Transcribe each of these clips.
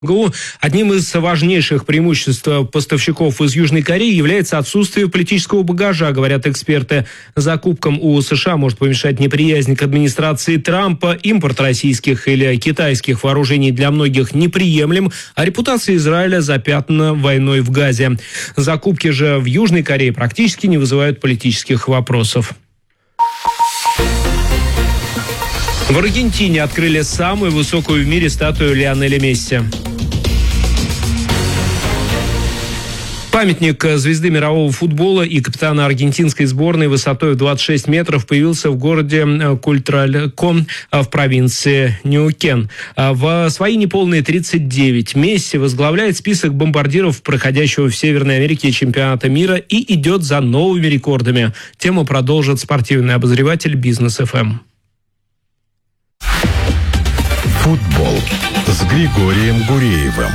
Одним из важнейших преимуществ поставщиков из Южной Кореи является отсутствие политического багажа, говорят эксперты. Закупкам у США может помешать неприязнь к администрации Трампа, импорт российских или китайских вооружений для многих неприемлем, а репутация Израиля запятнана войной в Газе. Закупки же в Южной Корее практически не вызывают политических вопросов. В Аргентине открыли самую высокую в мире статую Лионеля Месси. Памятник звезды мирового футбола и капитана аргентинской сборной высотой в 26 метров появился в городе Культралько в провинции Ньюкен. В свои неполные 39 Месси возглавляет список бомбардиров проходящего в Северной Америке чемпионата мира и идет за новыми рекордами. Тему продолжит спортивный обозреватель Бизнес ФМ. Футбол с Григорием Гуреевым.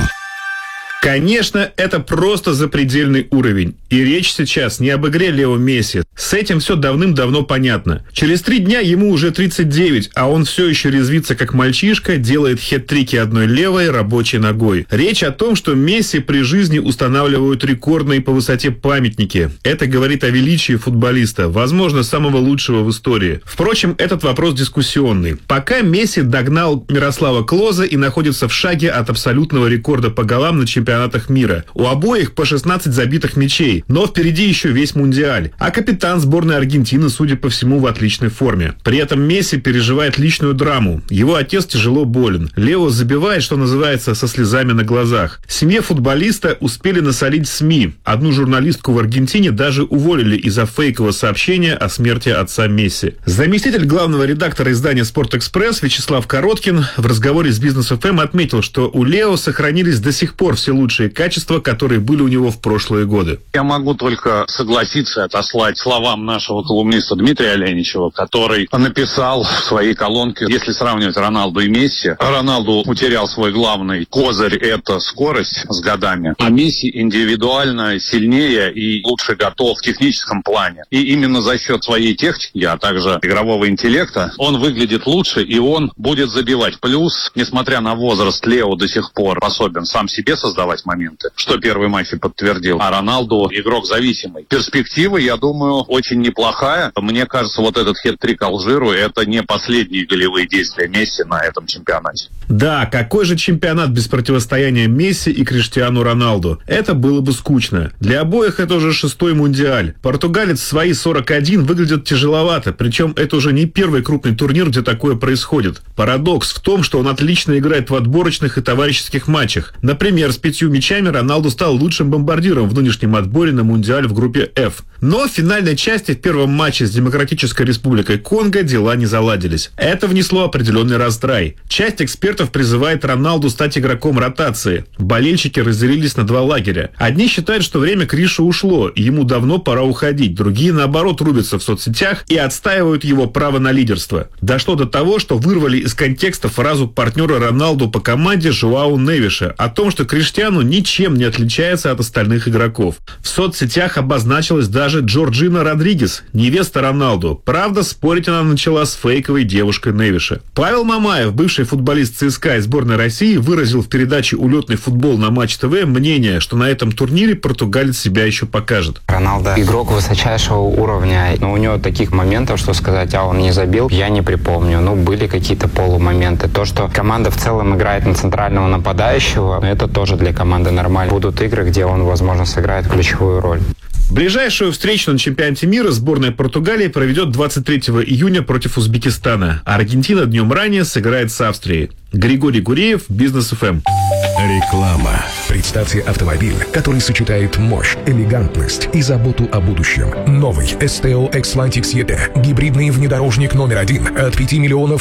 Конечно, это просто запредельный уровень. И речь сейчас не об игре Лео Месси. С этим все давным-давно понятно. Через 3 дня ему уже 39, а он все еще резвится как мальчишка, делает хет-трики одной левой рабочей ногой. Речь о том, что Месси при жизни устанавливают рекордные по высоте памятники. Это говорит о величии футболиста, возможно, самого лучшего в истории. Впрочем, этот вопрос дискуссионный. Пока Месси догнал Мирослава Клоза и находится в шаге от абсолютного рекорда по голам на чемпионатах мира. У обоих по 16 забитых мячей, но впереди еще весь Мундиаль. А капитан сборной Аргентины, судя по всему, в отличной форме. При этом Месси переживает личную драму. Его отец тяжело болен. Лео забивает, что называется, со слезами на глазах. Семье футболиста успели насолить СМИ. Одну журналистку в Аргентине даже уволили из-за фейкового сообщения о смерти отца Месси. Заместитель главного редактора издания «Спортэкспресс» Вячеслав Короткин в разговоре с Бизнес ФМ отметил, что у Лео сохранились до сих пор все лучшие качества, которые были у него в прошлые годы. Я могу только согласиться и отослать словам нашего колумниста Дмитрия Оленичева, который написал в своей колонке, если сравнивать Роналду и Месси, Роналду утерял свой главный козырь, это скорость с годами, а Месси индивидуально сильнее и лучше готов в техническом плане. И именно за счет своей техники, а также игрового интеллекта, он выглядит лучше и он будет забивать. Плюс, несмотря на возраст, Лео до сих пор способен сам себе создавать моменты, что первый матч и подтвердил. А Роналду игрок зависимый. Перспектива, я думаю, очень неплохая. Мне кажется, вот этот хет-трик Алжиру — это не последние голевые действия Месси на этом чемпионате. Да, какой же чемпионат без противостояния Месси и Криштиану Роналду? Это было бы скучно. Для обоих это уже 6-й Мундиаль. Португалец в свои 41 выглядит тяжеловато, причем это уже не первый крупный турнир, где такое происходит. Парадокс в том, что он отлично играет в отборочных и товарищеских матчах. Например, с 5 мячами Роналду стал лучшим бомбардиром в нынешнем отборе на Мундиаль в группе F. Но в финальной части в первом матче с Демократической Республикой Конго дела не заладились. Это внесло определенный раздрай. Часть экспертов призывает Роналду стать игроком ротации. Болельщики разделились на 2 лагеря. Одни считают, что время Кришу ушло, и ему давно пора уходить. Другие, наоборот, рубятся в соцсетях и отстаивают его право на лидерство. Дошло до того, что вырвали из контекста фразу партнера Роналду по команде Жоау Невиша о том, что Криштиану ничем не отличается от остальных игроков. В соцсетях обозначилась даже Джорджина Родригес, невеста Роналду. Правда, спорить она начала с фейковой девушкой Невиша. Павел Мамаев, бывший футболист ЦСКА и сборной России, выразил в передаче «Улетный футбол» на Матч ТВ мнение, что на этом турнире португалец себя еще покажет. Роналдо игрок высочайшего уровня, но у него таких моментов, что сказать, он не забил, я не припомню. Были какие-то полумоменты. То, что команда в целом играет на центрального нападающего, это тоже для команды нормально. Будут игры, где он, возможно, сыграет ключевую роль. Ближайшую встречу на чемпионате мира сборная Португалии проведет 23 июня против Узбекистана, а Аргентина днем ранее сыграет с Австрией. Григорий Гуреев, Бизнес ФМ. Реклама. Представьте автомобиль, который сочетает мощь, элегантность и заботу о будущем. Новый STO Xlantic ET. Гибридный внедорожник номер 1 от 5 миллионов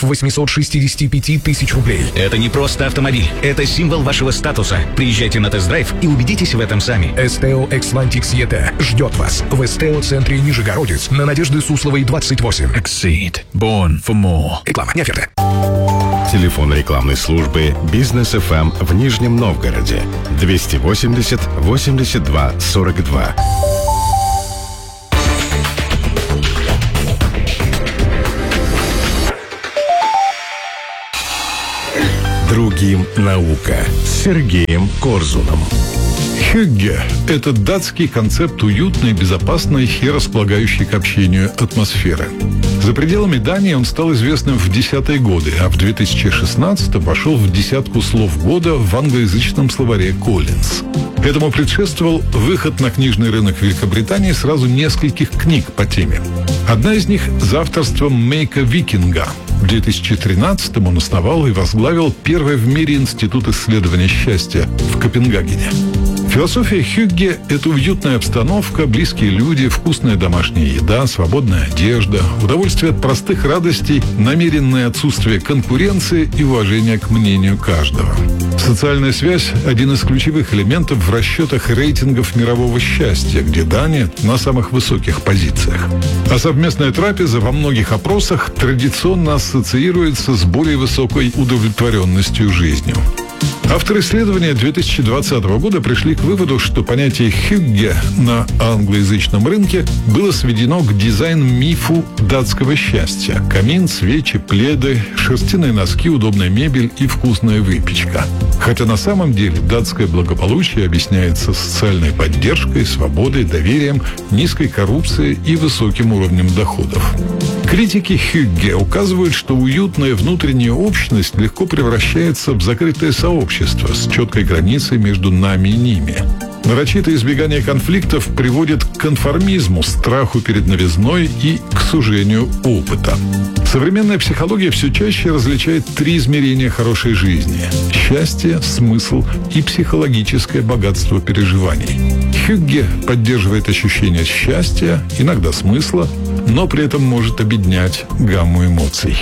865 тысяч рублей. Это не просто автомобиль, это символ вашего статуса. Приезжайте на тест-драйв и убедитесь в этом сами. STO Xlantic ET ждет вас в СТО-центре Нижегородец на Надежды Сусловой, 28. Exceed. Born for more. Реклама, не оферта. Телефон рекламной службы «Бизнес ФМ» в Нижнем Новгороде 280 82 42. Другие Другим наука с Сергеем Корзуном. Хюгге – это датский концепт уютной, безопасной и располагающей к общению атмосферы. За пределами Дании он стал известным в 10-е годы, а в 2016-м вошел в десятку слов года в англоязычном словаре Collins. Этому предшествовал выход на книжный рынок Великобритании сразу нескольких книг по теме. Одна из них за авторством Мейка Викинга. В 2013-м он основал и возглавил первый в мире институт исследования счастья в Копенгагене. Философия Хюгге – это уютная обстановка, близкие люди, вкусная домашняя еда, свободная одежда, удовольствие от простых радостей, намеренное отсутствие конкуренции и уважение к мнению каждого. Социальная связь – один из ключевых элементов в расчетах рейтингов мирового счастья, где Дания на самых высоких позициях. А совместная трапеза во многих опросах традиционно ассоциируется с более высокой удовлетворенностью жизнью. Авторы исследования 2020 года пришли к выводу, что понятие «хюгге» на англоязычном рынке было сведено к дизайн-мифу датского счастья. Камин, свечи, пледы, шерстяные носки, удобная мебель и вкусная выпечка. Хотя на самом деле датское благополучие объясняется социальной поддержкой, свободой, доверием, низкой коррупцией и высоким уровнем доходов. Критики Хюгге указывают, что уютная внутренняя общность легко превращается в закрытое сообщество с четкой границей между нами и ними. Нарочитое избегание конфликтов приводит к конформизму, страху перед новизной и к сужению опыта. Современная психология все чаще различает три измерения хорошей жизни – счастье, смысл и психологическое богатство переживаний. Хюгге поддерживает ощущение счастья, иногда смысла, но при этом может обеднять гамму эмоций.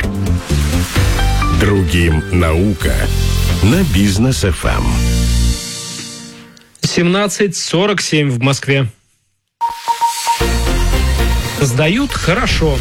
Другим наука на Бизнес ФМ. 17:47 в Москве. Сдают хорошо.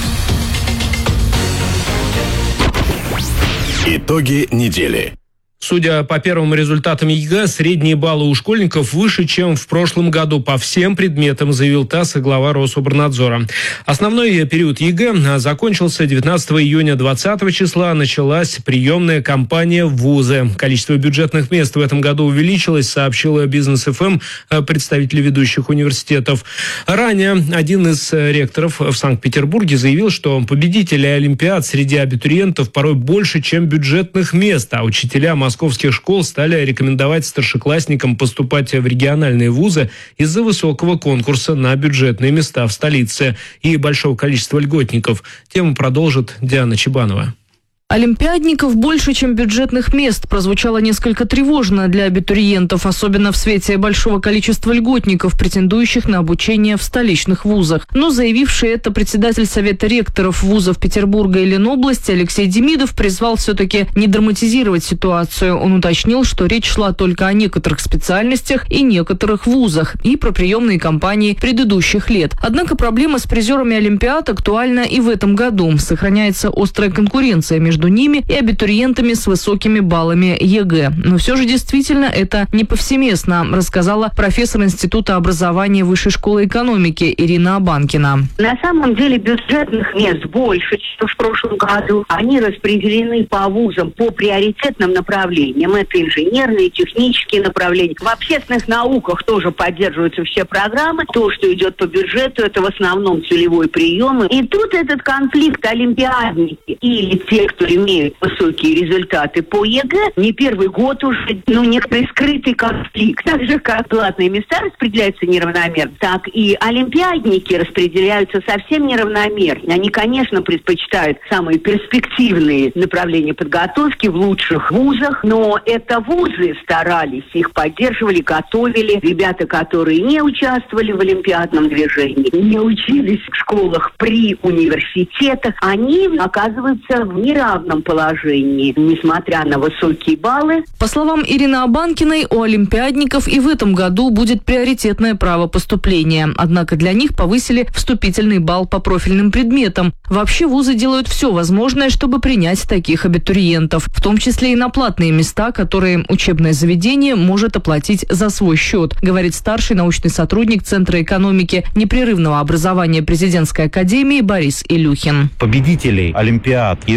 Итоги недели. Судя по первым результатам ЕГЭ, средние баллы у школьников выше, чем в прошлом году по всем предметам, заявил ТАСС и глава Рособорнадзора. Основной период ЕГЭ закончился 19 июня. 20 числа началась приемная кампания в вузы. Количество бюджетных мест в этом году увеличилось, сообщила Бизнес ФМ представитель ведущих университетов. Ранее один из ректоров в Санкт-Петербурге заявил, что победителей олимпиад среди абитуриентов порой больше, чем бюджетных мест, а учителя московских школ стали рекомендовать старшеклассникам поступать в региональные вузы из-за высокого конкурса на бюджетные места в столице и большого количества льготников. Тему продолжит Диана Чебанова. Олимпиадников больше, чем бюджетных мест, прозвучало несколько тревожно для абитуриентов, особенно в свете большого количества льготников, претендующих на обучение в столичных вузах. Но заявивший это председатель Совета ректоров вузов Петербурга и Ленобласти Алексей Демидов призвал все-таки не драматизировать ситуацию. Он уточнил, что речь шла только о некоторых специальностях и некоторых вузах, и про приемные кампании предыдущих лет. Однако проблема с призерами Олимпиад актуальна и в этом году. Сохраняется острая конкуренция между ними и абитуриентами с высокими баллами ЕГЭ. Но все же действительно это не повсеместно, рассказала профессор Института образования Высшей школы экономики Ирина Абанкина. На самом деле бюджетных мест больше, чем в прошлом году. Они распределены по вузам по приоритетным направлениям. Это инженерные, технические направления. В общественных науках тоже поддерживаются все программы. То, что идет по бюджету, это в основном целевой прием. И тут этот конфликт олимпиадники или те, кто имеют высокие результаты по ЕГЭ, не первый год уже, некоторый скрытый конфликт. Так же, как платные места распределяются неравномерно, так и олимпиадники распределяются совсем неравномерно. Они, конечно, предпочитают самые перспективные направления подготовки в лучших вузах, но это вузы старались, их поддерживали, готовили. Ребята, которые не участвовали в олимпиадном движении, не учились в школах при университетах, они оказываются в неравном положении, несмотря на высокие баллы. По словам Ирины Абанкиной, у олимпиадников и в этом году будет приоритетное право поступления. Однако для них повысили вступительный балл по профильным предметам. Вообще вузы делают все возможное, чтобы принять таких абитуриентов, в том числе и на платные места, которые учебное заведение может оплатить за свой счет, говорит старший научный сотрудник Центра экономики непрерывного образования Президентской академии Борис Илюхин. Победителей олимпиад ежегодно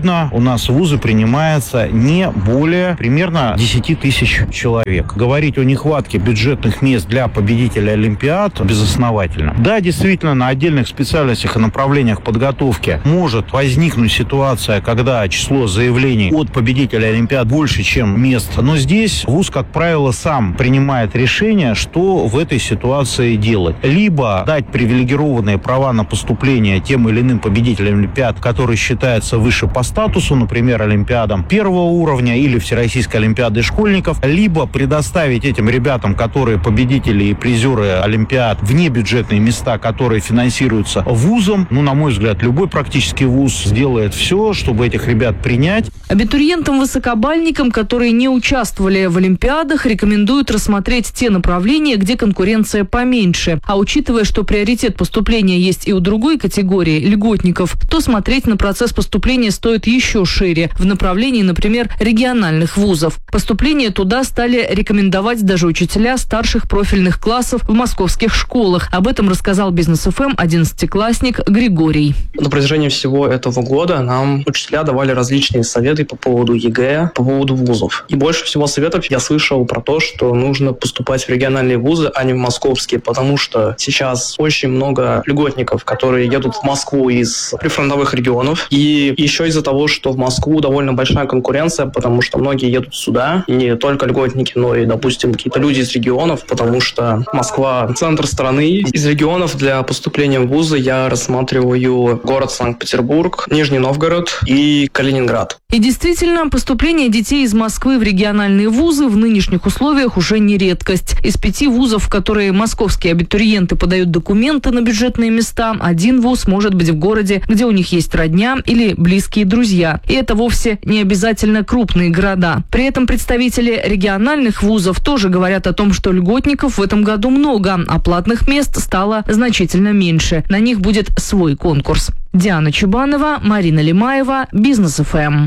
ежегодно у нас в вузы принимается не более примерно 10 тысяч человек. Говорить о нехватке бюджетных мест для победителей Олимпиад безосновательно. Да, действительно, на отдельных специальностях и направлениях подготовки может возникнуть ситуация, когда число заявлений от победителей Олимпиад больше, чем мест. Но здесь вуз, как правило, сам принимает решение, что в этой ситуации делать. Либо дать привилегированные права на поступление тем или иным победителям Олимпиад, которые считаются выше по статусу, например, Олимпиадам первого уровня или Всероссийской Олимпиады школьников, либо предоставить этим ребятам, которые победители и призеры Олимпиад, внебюджетные места, которые финансируются вузом. На мой взгляд, любой практически вуз сделает все, чтобы этих ребят принять. Абитуриентам-высокобальникам, которые не участвовали в Олимпиадах, рекомендуют рассмотреть те направления, где конкуренция поменьше. А учитывая, что приоритет поступления есть и у другой категории льготников, то смотреть на процесс поступления стоит еще шире, в направлении, например, региональных вузов. Поступление туда стали рекомендовать даже учителя старших профильных классов в московских школах. Об этом рассказал Бизнес ФМ 11-классник Григорий. На протяжении всего этого года нам учителя давали различные советы по поводу ЕГЭ, по поводу вузов. И больше всего советов я слышал про то, что нужно поступать в региональные вузы, а не в московские, потому что сейчас очень много льготников, которые едут в Москву из прифронтовых регионов. И еще из-за того, что в Москву довольно большая конкуренция, потому что многие едут сюда, и не только льготники, но и, допустим, какие-то люди из регионов, потому что Москва – центр страны. Из регионов для поступления в вузы я рассматриваю город Санкт-Петербург, Нижний Новгород и Калининград. И действительно, поступление детей из Москвы в региональные вузы в нынешних условиях уже не редкость. Из 5 вузов, в которые московские абитуриенты подают документы на бюджетные места, один вуз может быть в городе, где у них есть родня или близкие друзья. И это вовсе не обязательно крупные города. При этом представители региональных вузов тоже говорят о том, что льготников в этом году много, а платных мест стало значительно меньше. На них будет свой конкурс. Диана Чубанова, Марина Лимаева, Бизнес ФМ.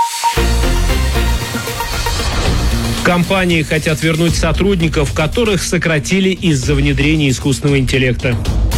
Компании хотят вернуть сотрудников, которых сократили из-за внедрения искусственного интеллекта.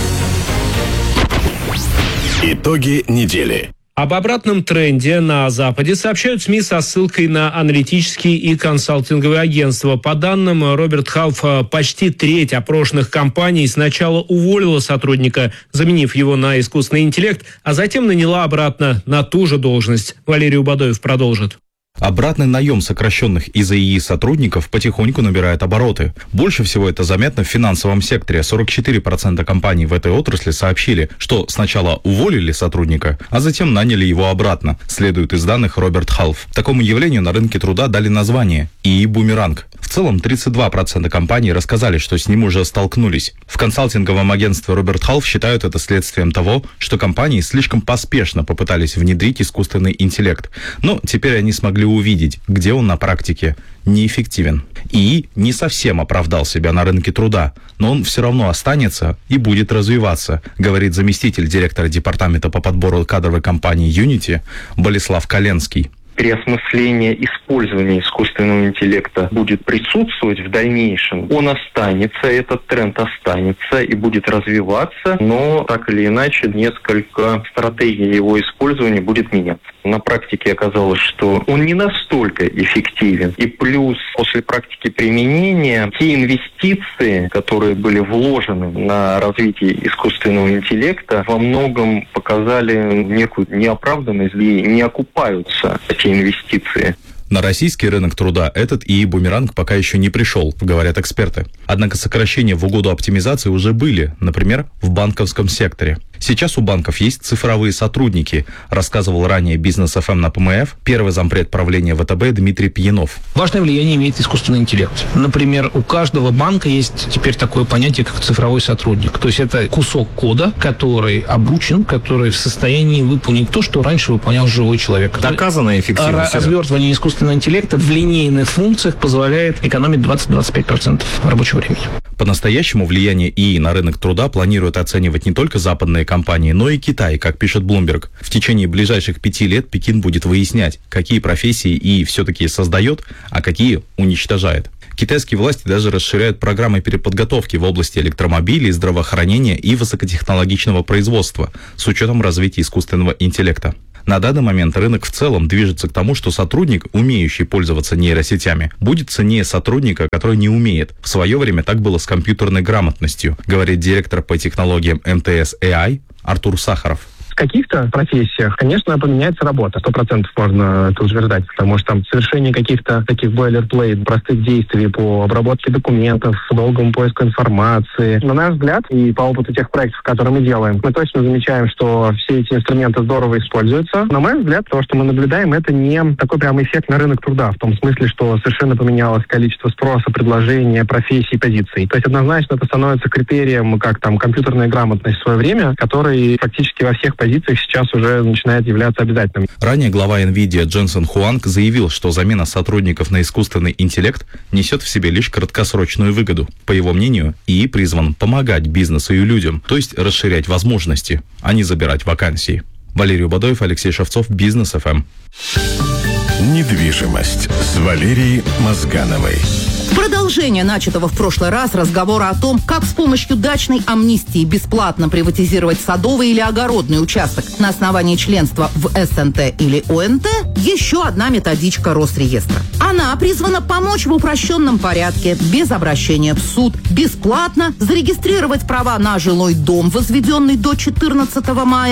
Итоги недели. Об обратном тренде на Западе сообщают СМИ со ссылкой на аналитические и консалтинговые агентства. По данным Роберт Халф, почти треть опрошенных компаний сначала уволила сотрудника, заменив его на искусственный интеллект, а затем наняла обратно на ту же должность. Валерий Убадоев продолжит. Обратный наем сокращенных из ИИ сотрудников потихоньку набирает обороты. Больше всего это заметно в финансовом секторе. 44% компаний в этой отрасли сообщили, что сначала уволили сотрудника, а затем наняли его обратно, следует из данных Роберт Халф. Такому явлению на рынке труда дали название ИИ-бумеранг. В целом 32% компаний рассказали, что с ним уже столкнулись. В консалтинговом агентстве Роберт Халф считают это следствием того, что компании слишком поспешно попытались внедрить искусственный интеллект. Но теперь они смогли увидеть, где он на практике неэффективен. ИИ не совсем оправдал себя на рынке труда, но он все равно останется и будет развиваться, говорит заместитель директора департамента по подбору кадровой компании Unity Болеслав Коленский. Переосмысление использования искусственного интеллекта будет присутствовать в дальнейшем. Он останется, этот тренд останется и будет развиваться, но так или иначе несколько стратегий его использования будет меняться. На практике оказалось, что он не настолько эффективен. И плюс после практики применения те инвестиции, которые были вложены на развитие искусственного интеллекта, во многом показали некую неоправданность и не окупаются эти инвестиции. На российский рынок труда этот ИИ-бумеранг пока еще не пришел, говорят эксперты. Однако сокращения в угоду оптимизации уже были, например, в банковском секторе. Сейчас у банков есть цифровые сотрудники, рассказывал ранее Бизнес ФМ на ПМФ первый зампред правления ВТБ Дмитрий Пьянов. Важное влияние имеет искусственный интеллект. Например, у каждого банка есть теперь такое понятие, как цифровой сотрудник. То есть это кусок кода, который обучен, который в состоянии выполнить то, что раньше выполнял живой человек. Доказанная эффективность. Развертывание искусственного интеллекта в линейных функциях позволяет экономить 20-25% рабочего времени. По-настоящему влияние ИИ на рынок труда планируют оценивать не только западные компании, но и Китай, как пишет Bloomberg. В течение ближайших 5 лет Пекин будет выяснять, какие профессии ИИ все-таки создает, а какие уничтожает. Китайские власти даже расширяют программы переподготовки в области электромобилей, здравоохранения и высокотехнологичного производства с учетом развития искусственного интеллекта. На данный момент рынок в целом движется к тому, что сотрудник, умеющий пользоваться нейросетями, будет ценнее сотрудника, который не умеет. В свое время так было с компьютерной грамотностью, говорит директор по технологиям МТС AI Артур Сахаров. В каких-то профессиях, конечно, поменяется работа. 100% можно это утверждать, потому что там совершение каких-то таких boilerplate, простых действий по обработке документов, долгому поиску информации. На наш взгляд, и по опыту тех проектов, которые мы делаем, мы точно замечаем, что все эти инструменты здорово используются. На мой взгляд, то, что мы наблюдаем, это не такой прям эффект на рынок труда, в том смысле, что совершенно поменялось количество спроса, предложения, профессий, позиций. То есть однозначно это становится критерием, как там компьютерная грамотность в свое время, который фактически во всех позициях сейчас уже начинает являться обязательным. Ранее глава NVIDIA Дженсен Хуанг заявил, что замена сотрудников на искусственный интеллект несет в себе лишь краткосрочную выгоду. По его мнению, ИИ призван помогать бизнесу и людям, то есть расширять возможности, а не забирать вакансии. Валерий Бадоев, Алексей Шевцов, Бизнес ФМ. Недвижимость с Валерией Мозгановой. Продолжение начатого в прошлый раз разговора о том, как с помощью дачной амнистии бесплатно приватизировать садовый или огородный участок на основании членства в СНТ или ОНТ, еще одна методичка Росреестра. Она призвана помочь в упрощенном порядке, без обращения в суд, бесплатно зарегистрировать права на жилой дом, возведенный до 14 мая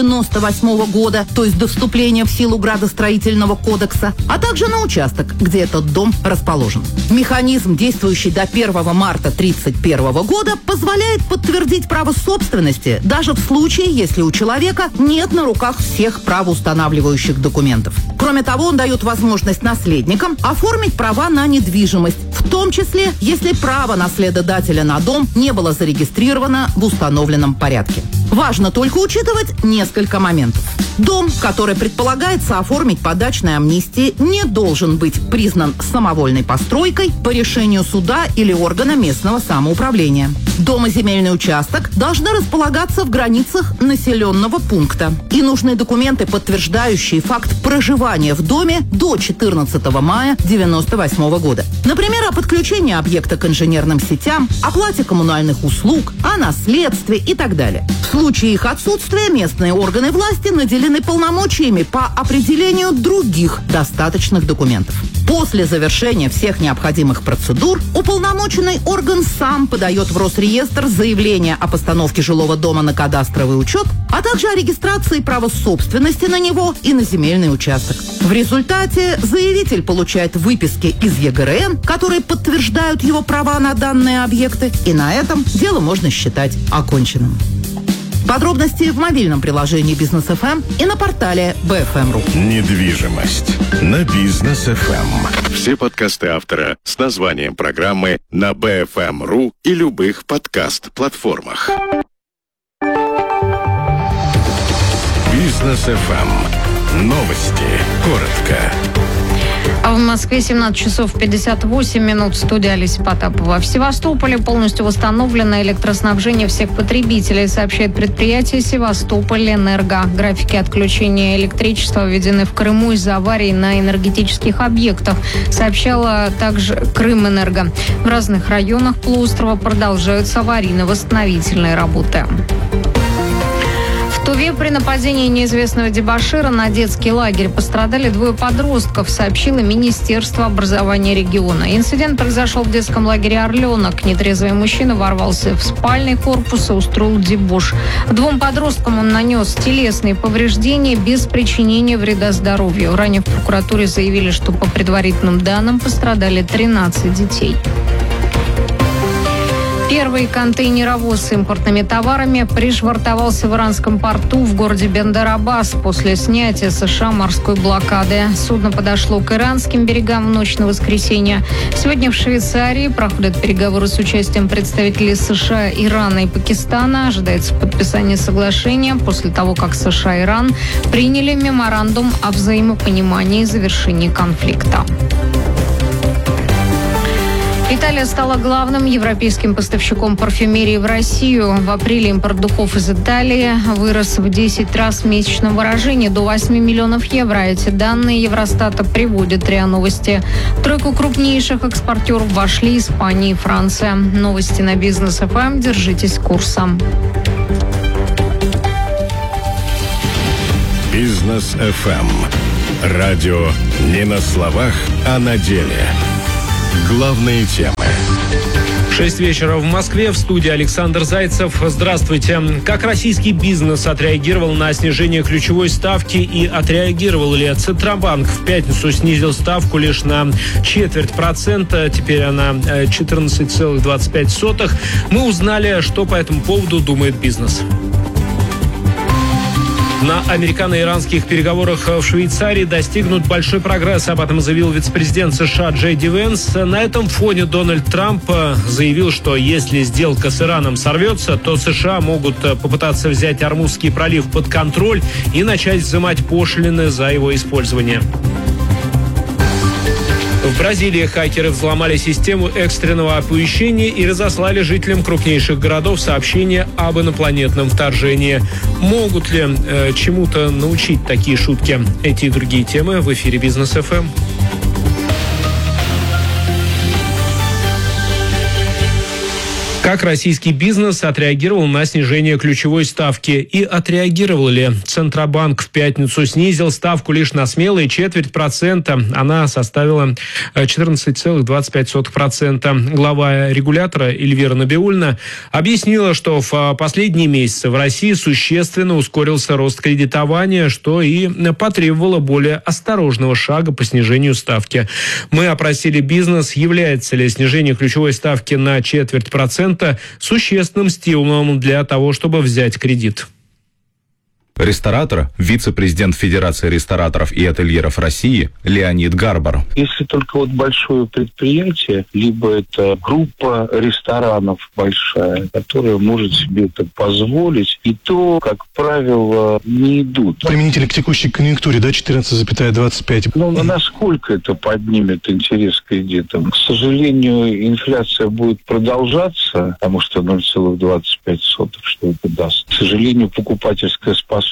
1998 года, то есть до вступления в силу градостроительного кодекса, а также на участок, где этот дом расположен. Механизм, действующий до 1 марта 1931 года, позволяет подтвердить право собственности даже в случае, если у человека нет на руках всех правоустанавливающих документов. Кроме того, он дает возможность наследникам оформить права на недвижимость, в том числе, если право наследодателя на дом не было зарегистрировано в установленном порядке. Важно только учитывать несколько моментов. Дом, который предполагается оформить по дачной амнистии, не должен быть признан самовольной постройкой по решению суда или органа местного самоуправления. Дом и земельный участок должны располагаться в границах населенного пункта. И нужны документы, подтверждающие факт проживания в доме до 14 мая 1998 года. Например, о подключении объекта к инженерным сетям, оплате коммунальных услуг, о наследстве и так далее. В случае их отсутствия местные органы власти наделены полномочиями по определению других достаточных документов. После завершения всех необходимых процедур уполномоченный орган сам подает в Росреестр заявление о постановке жилого дома на кадастровый учет, а также о регистрации права собственности на него и на земельный участок. В результате заявитель получает выписки из ЕГРН, которые подтверждают его права на данные объекты, и на этом дело можно считать оконченным. Подробности в мобильном приложении Бизнес ФМ и на портале BFM.ru. Недвижимость на Бизнес ФМ. Все подкасты автора с названием программы на BFM.ru и любых подкаст-платформах. Бизнес ФМ. Новости. Коротко. А в Москве 17 часов 58 минут. Студия Олеся Потапова. В Севастополе полностью восстановлено электроснабжение всех потребителей, сообщает предприятие «Севастопольэнерго». Графики отключения электричества введены в Крыму из-за аварий на энергетических объектах, сообщала также Крымэнерго. В разных районах полуострова продолжаются аварийно-восстановительные работы. В Туве при нападении неизвестного дебошира на детский лагерь пострадали 2 подростков, сообщило Министерство образования региона. Инцидент произошел в детском лагере «Орленок». Нетрезвый мужчина ворвался в спальный корпус и устроил дебош. 2 подросткам он нанес телесные повреждения без причинения вреда здоровью. Ранее в прокуратуре заявили, что по предварительным данным пострадали 13 детей. Первый контейнеровоз с импортными товарами пришвартовался в иранском порту в городе Бендер-Аббас после снятия США морской блокады. Судно подошло к иранским берегам в ночь на воскресенье. Сегодня в Швейцарии проходят переговоры с участием представителей США, Ирана и Пакистана. Ожидается подписание соглашения после того, как США и Иран приняли меморандум о взаимопонимании и завершении конфликта. Италия стала главным европейским поставщиком парфюмерии в Россию. В апреле импорт духов из Италии вырос в 10 раз в месячном выражении до 8 миллионов евро. Эти данные Евростата приводят РИА Новости. В тройку крупнейших экспортеров вошли Испания и Франция. Новости на Бизнес ФМ. Держитесь курса. Бизнес Бизнес FM. Радио не на словах, а на деле. Главные темы. 6 вечера в Москве, в студии Александр Зайцев. Здравствуйте. Как российский бизнес отреагировал на снижение ключевой ставки и отреагировал ли? Центробанк в пятницу снизил ставку лишь на 0,25%. Теперь она 14,25%. Мы узнали, что по этому поводу думает бизнес. На американо-иранских переговорах в Швейцарии достигнут большой прогресс. Об этом заявил вице-президент США Джей Ди Венс. На этом фоне Дональд Трамп заявил, что если сделка с Ираном сорвется, то США могут попытаться взять Ормузский пролив под контроль и начать взимать пошлины за его использование. В Бразилии хакеры взломали систему экстренного оповещения и разослали жителям крупнейших городов сообщения об инопланетном вторжении. Могут ли чему-то научить такие шутки? Эти и другие темы в эфире Бизнес ФМ. Как российский бизнес отреагировал на снижение ключевой ставки и отреагировал ли? Центробанк в пятницу снизил ставку лишь на смелые 0,25%. Она составила 14,25%. Глава регулятора Эльвира Набиуллина объяснила, что в последние месяцы в России существенно ускорился рост кредитования, что и потребовало более осторожного шага по снижению ставки. Мы опросили бизнес, является ли снижение ключевой ставки на 0,25% существенным стимулом для того, чтобы взять кредит. Ресторатор, вице-президент Федерации рестораторов и ательеров России Леонид Гарбар. Если только вот большое предприятие, либо это группа ресторанов большая, которая может себе это позволить, и то, как правило, не идут. Применительно к текущей конъюнктуре, да, 14,25. Ну, насколько это поднимет интерес к кредитам? К сожалению, инфляция будет продолжаться, потому что 0,25, что это даст. К сожалению, покупательская способность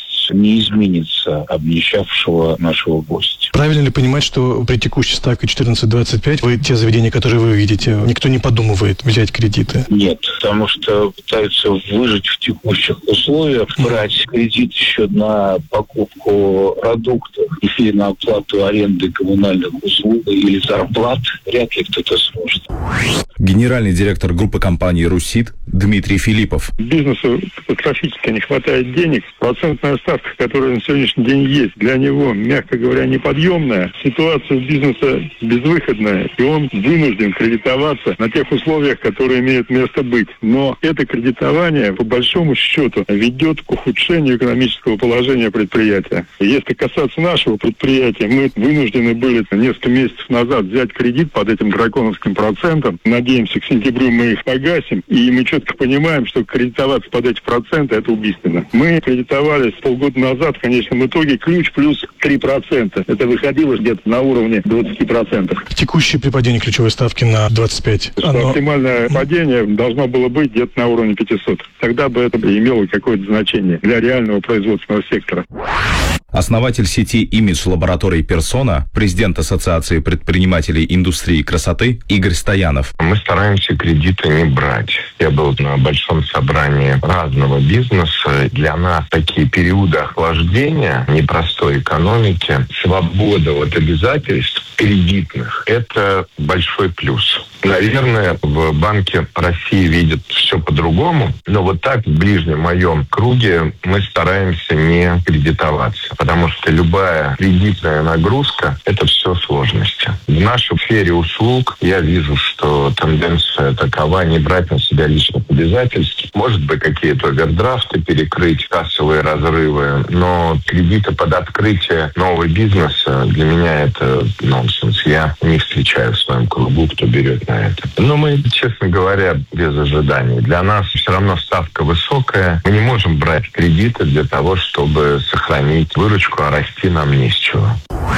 не изменится обнищавшего нашего гостя. Правильно ли понимать, что при текущей ставке 14,25 вы те заведения, которые вы видите, никто не подумывает взять кредиты? Нет, потому что пытаются выжить в текущих условиях, брать кредит еще на покупку продуктов или на оплату аренды коммунальных услуг или зарплат. Вряд ли кто-то сможет. Генеральный директор группы компании «Русит» Дмитрий Филиппов. Бизнесу катастрофически не хватает денег. Процентная ставка, которая на сегодняшний день есть, для него, мягко говоря, неподъемная. Ситуация у бизнеса безвыходная, и он вынужден кредитоваться на тех условиях, которые имеют место быть. Но это кредитование, по большому счету, ведет к ухудшению экономического положения предприятия. Если касаться нашего предприятия, мы вынуждены были несколько месяцев назад взять кредит под этим драконовским процентом. Надеемся, к сентябрю мы их погасим, и мы четко понимаем, что кредитоваться под эти проценты – это убийственно. Мы кредитовались полгода назад, в конечном итоге, ключ плюс 3%. Это выходило где-то на уровне 20%. Текущее при падении ключевой ставки на 25. Оптимальное падение должно было быть где-то на уровне 500. Тогда бы это имело какое-то значение для реального производственного сектора. Основатель сети имидж-лабораторий «Персона», президент Ассоциации предпринимателей индустрии красоты Игорь Стоянов. Мы стараемся кредиты не брать. Я был на большом собрании разного бизнеса. Для нас такие периоды охлаждения непростой экономики, свобода от обязательств кредитных – это большой плюс. Наверное, в Банке России видят все по-другому, но вот так в ближнем моем круге мы стараемся не кредитоваться, потому что любая кредитная нагрузка – это все сложности. В нашей сфере услуг я вижу, что тенденция такова не брать на себя личных обязательств. Может быть, какие-то овердрафты перекрыть, кассовые разрывы, но кредиты под открытие нового бизнеса для меня это нонсенс. Я не встречаю в своем кругу, кто берет на это. Но мы, честно говоря, без ожиданий. Для нас все равно ставка высокая. Мы не можем брать кредиты для того, чтобы сохранить выручку, а расти нам не с чего.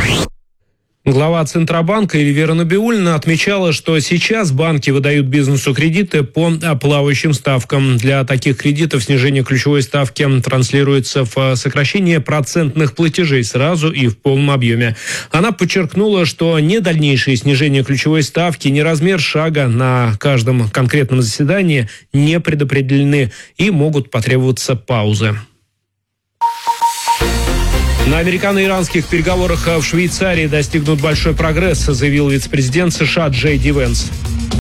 Глава Центробанка Эльвира Набиуллина отмечала, что сейчас банки выдают бизнесу кредиты по плавающим ставкам. Для таких кредитов снижение ключевой ставки транслируется в сокращение процентных платежей сразу и в полном объеме. Она подчеркнула, что ни дальнейшее снижение ключевой ставки, ни размер шага на каждом конкретном заседании не предопределены и могут потребоваться паузы. На американо-иранских переговорах в Швейцарии достигнут большой прогресс, заявил вице-президент США Джей Ди Венс.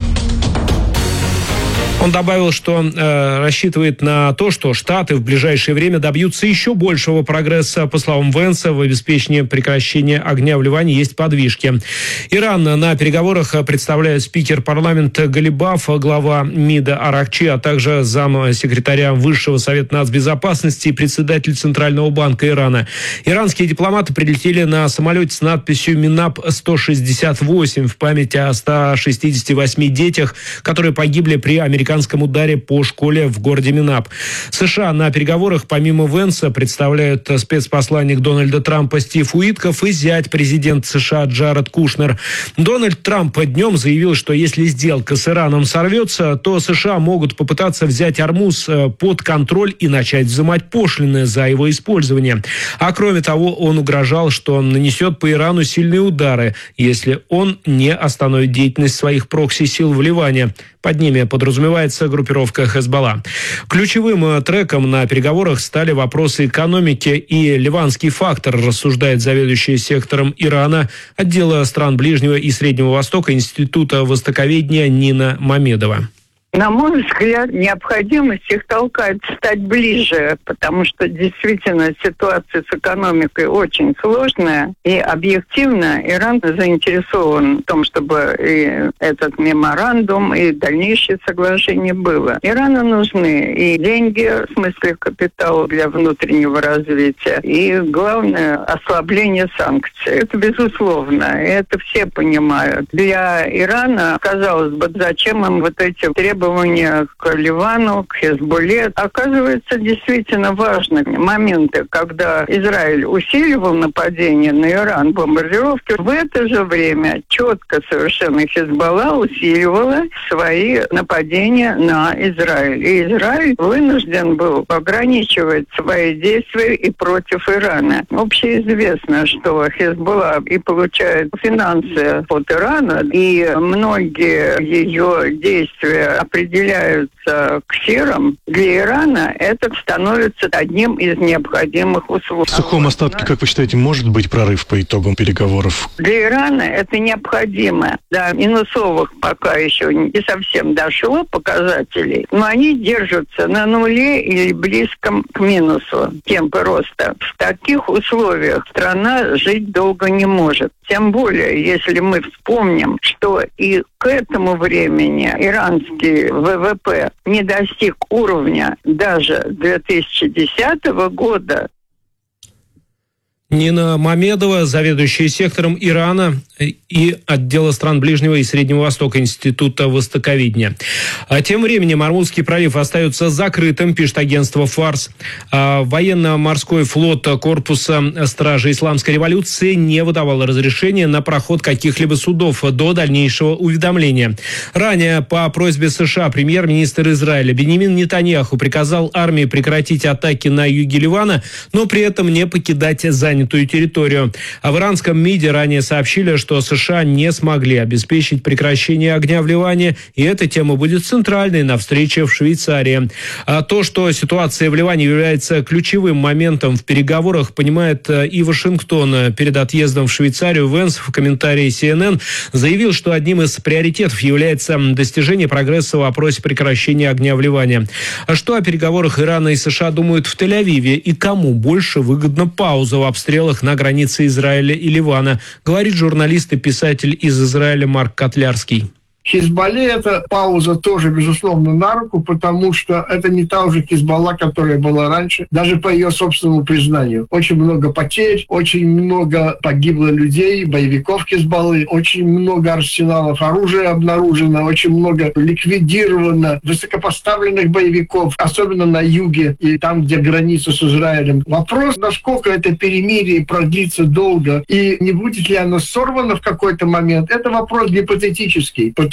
Он добавил, что рассчитывает на то, что Штаты в ближайшее время добьются еще большего прогресса. По словам Венса, в обеспечении прекращения огня в Ливане есть подвижки. Иран на переговорах представляет спикер парламента Галибаф, глава МИДа Аракчи, а также замсекретаря Высшего совета нацбезопасности и председатель Центрального банка Ирана. Иранские дипломаты прилетели на самолете с надписью «Минап-168» в память о 168 детях, которые погибли при американском ударе по школе в городе Минап. США на переговорах помимо Венса представляют спецпосланник Дональда Трампа Стив Уитков и зять президента США Джаред Кушнер. Дональд Трамп днем заявил, что если сделка с Ираном сорвется, то США могут попытаться взять Ормуз под контроль и начать взимать пошлины за его использование. А кроме того, он угрожал, что он нанесет по Ирану сильные удары, если он не остановит деятельность своих прокси-сил в Ливане. Под ними подразумевается группировка Хезболла. Ключевым треком на переговорах стали вопросы экономики и ливанский фактор, рассуждает заведующая сектором Ирана отдела стран Ближнего и Среднего Востока Института востоковедения Нина Мамедова. На мой взгляд, необходимость их толкает стать ближе, потому что действительно ситуация с экономикой очень сложная, и объективно Иран заинтересован в том, чтобы и этот меморандум, и дальнейшее соглашение было. Ирану нужны и деньги, в смысле капитала для внутреннего развития, и, главное, ослабление санкций. Это безусловно, это все понимают. Для Ирана, казалось бы, зачем им вот эти требования к Ливану, к Хезболле. Оказывается, действительно важны моменты, когда Израиль усиливал нападение на Иран, бомбардировки. В это же время четко совершенно Хезболла усиливала свои нападения на Израиль. И Израиль вынужден был ограничивать свои действия и против Ирана. Общеизвестно, что Хезболла и получает финансы от Ирана, и многие ее действия определяются ксером, для Ирана это становится одним из необходимых условий. В сухом остатке, как вы считаете, может быть прорыв по итогам переговоров? Для Ирана это необходимо. До минусовых пока еще не совсем дошло показателей, но они держатся на нуле или близком к минусу темпы роста. В таких условиях страна жить долго не может. Тем более, если мы вспомним, что и к этому времени иранский ВВП не достиг уровня даже 2010 года. Нина Мамедова, заведующая сектором Ирана и отдела стран Ближнего и Среднего Востока Института востоковедения. А тем временем Ормузский пролив остается закрытым, пишет агентство «Фарс». Военно-морской флот корпуса Стражи Исламской революции не выдавал разрешения на проход каких-либо судов до дальнейшего уведомления. Ранее по просьбе США премьер-министр Израиля Биньямин Нетаньяху приказал армии прекратить атаки на юге Ливана, но при этом не покидать занятую территорию. А в иранском МИДе ранее сообщили, что США не смогли обеспечить прекращение огня в Ливане, и эта тема будет центральной на встрече в Швейцарии. А то, что ситуация в Ливане является ключевым моментом в переговорах, понимает и Вашингтон. Перед отъездом в Швейцарию Венс в комментарии CNN заявил, что одним из приоритетов является достижение прогресса в вопросе прекращения огня в Ливане. А что о переговорах Ирана и США думают в Тель-Авиве и кому больше выгодна пауза в обстрелах на границе Израиля и Ливана, говорит журналист и писатель из Израиля Марк Котлярский. Хизбалле эта пауза тоже, безусловно, на руку, потому что это не та уже Хизбалла, которая была раньше, даже по ее собственному признанию. Очень много потерь, очень много погибло людей, боевиков Хизбаллы, очень много арсеналов оружия обнаружено, очень много ликвидировано высокопоставленных боевиков, особенно на юге и там, где граница с Израилем. Вопрос, насколько это перемирие продлится долго и не будет ли оно сорвано в какой-то момент, это вопрос гипотетический, потому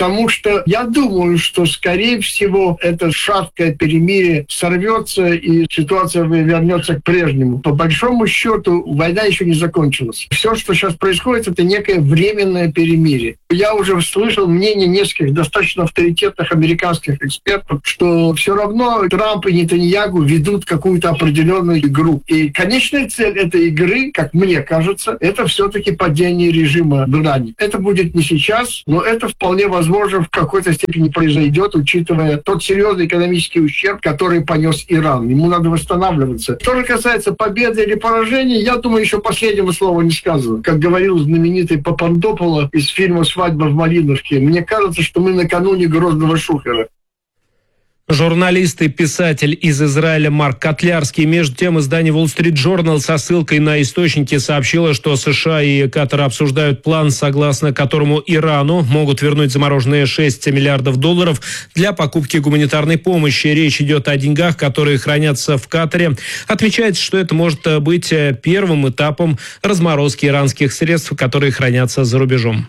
потому что я думаю, что, скорее всего, это шаткое перемирие сорвется и ситуация вернется к прежнему. По большому счету, война еще не закончилась. Все, что сейчас происходит, это некое временное перемирие. Я уже слышал мнение нескольких достаточно авторитетных американских экспертов, что все равно Трамп и Нетаньяху ведут какую-то определенную игру. И конечная цель этой игры, как мне кажется, это все-таки падение режима в Иране. Это будет не сейчас, но это вполне возможно в какой-то степени произойдет, учитывая тот серьезный экономический ущерб, который понес Иран. Ему надо восстанавливаться. Что же касается победы или поражения, я думаю, еще последнего слова не сказано. Как говорил знаменитый Папандополо из фильма «Свадьба в Малиновке», мне кажется, что мы накануне грозного Шухера. Журналист и писатель из Израиля Марк Котлярский. Между тем, издание Wall Street Journal со ссылкой на источники сообщило, что США и Катар обсуждают план, согласно которому Ирану могут вернуть замороженные $6 миллиардов для покупки гуманитарной помощи. Речь идет о деньгах, которые хранятся в Катаре. Отмечается, что это может быть первым этапом разморозки иранских средств, которые хранятся за рубежом.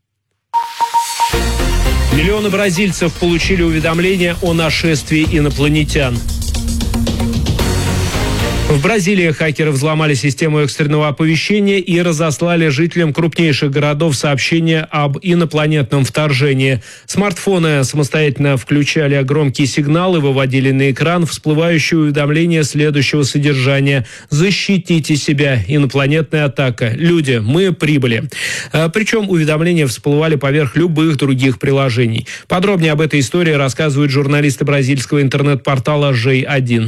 Миллионы бразильцев получили уведомления о нашествии инопланетян. В Бразилии хакеры взломали систему экстренного оповещения и разослали жителям крупнейших городов сообщения об инопланетном вторжении. Смартфоны самостоятельно включали громкие сигналы, выводили на экран всплывающее уведомление следующего содержания: «Защитите себя. Инопланетная атака. Люди, мы прибыли». Причем уведомления всплывали поверх любых других приложений. Подробнее об этой истории рассказывают журналисты бразильского интернет-портала J1.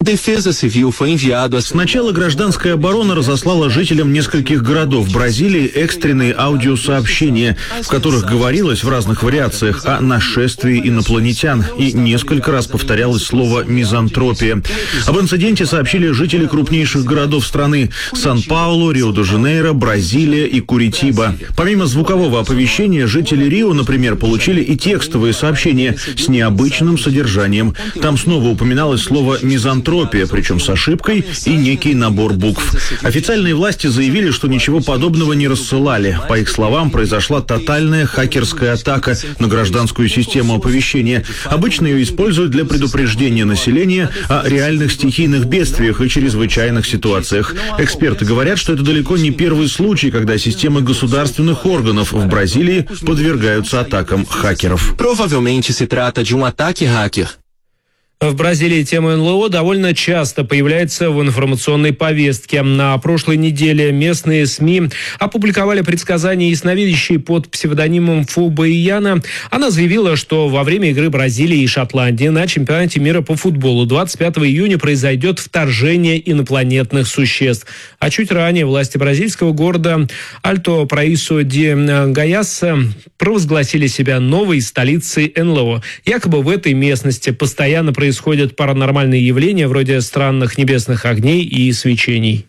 Сначала гражданская оборона разослала жителям нескольких городов Бразилии экстренные аудиосообщения, в которых говорилось в разных вариациях о нашествии инопланетян, и несколько раз повторялось слово «мизантропия». Об инциденте сообщили жители крупнейших городов страны – Сан-Паулу, Рио-де-Жанейро, Бразилия и Куритиба. Помимо звукового оповещения, жители Рио, например, получили и текстовые сообщения с необычным содержанием. Там снова упоминалось слово «мизантропия», причем с ошибкой и некий набор букв. Официальные власти заявили, что ничего подобного не рассылали. По их словам, произошла тотальная хакерская атака на гражданскую систему оповещения. Обычно ее используют для предупреждения населения о реальных стихийных бедствиях и чрезвычайных ситуациях. Эксперты говорят, что это далеко не первый случай, когда системы государственных органов в Бразилии подвергаются атакам хакеров. Provavelmente se trata de ataque hacker. В Бразилии тема НЛО довольно часто появляется в информационной повестке. На прошлой неделе местные СМИ опубликовали предсказания ясновидящей под псевдонимом Фубайяна. Она заявила, что во время игры Бразилии и Шотландии на чемпионате мира по футболу 25 июня произойдет вторжение инопланетных существ. А чуть ранее власти бразильского города Альто-Праису-де-Гайас провозгласили себя новой столицей НЛО. Якобы в этой местности постоянно происходят паранормальные явления вроде странных небесных огней и свечений.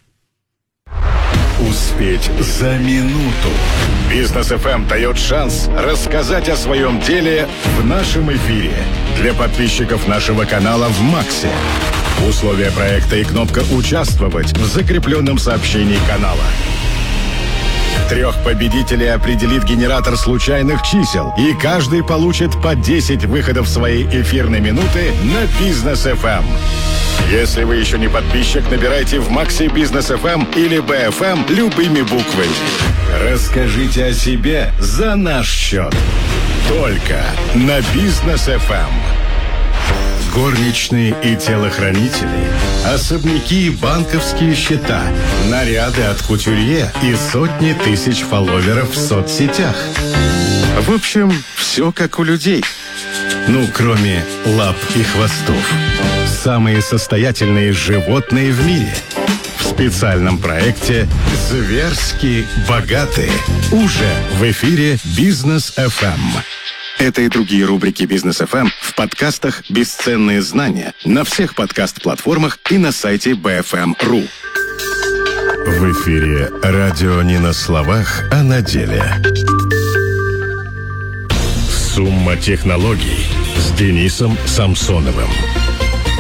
Успеть за минуту. Бизнес ФМ дает шанс рассказать о своем деле в нашем эфире. Для подписчиков нашего канала в Максе. Условия проекта и кнопка «Участвовать» в закрепленном сообщении канала. 3 победителей определит генератор случайных чисел, и каждый получит по 10 выходов своей эфирной минуты на Бизнес ФМ. Если вы еще не подписчик, набирайте в Максе Бизнес ФМ или БФМ любыми буквами. Расскажите о себе за наш счет. Только на Бизнес ФМ. Горничные и телохранители, особняки и банковские счета, наряды от кутюрье и сотни тысяч фолловеров в соцсетях. В общем, все как у людей. Ну, кроме лап и хвостов. Самые состоятельные животные в мире. В специальном проекте «Зверски богатые». Уже в эфире Бизнес ФМ. Это и другие рубрики Бизнес ФМ в подкастах «Бесценные знания» на всех подкаст-платформах и на сайте BFM.ru. В эфире радио не на словах, а на деле. Сумма технологий с Денисом Самсоновым.